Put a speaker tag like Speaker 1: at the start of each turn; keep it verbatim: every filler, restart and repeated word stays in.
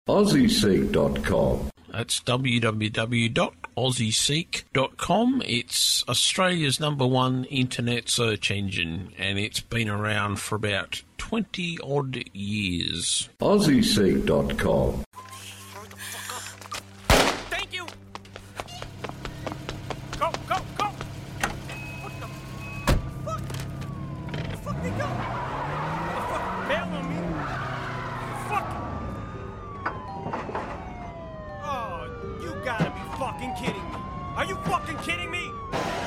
Speaker 1: Aussie Seek dot com.
Speaker 2: That's w w w dot aussie seek dot com. It's Australia's number one internet search engine, and it's been around for about twenty odd years.
Speaker 1: Aussie Seek dot com.
Speaker 3: Thank you. Go, go, go. What the fuck? The fuck they go? Motherfucker bail on me. Fuck. Oh, you gotta be fucking kidding me. Are you fucking kidding me?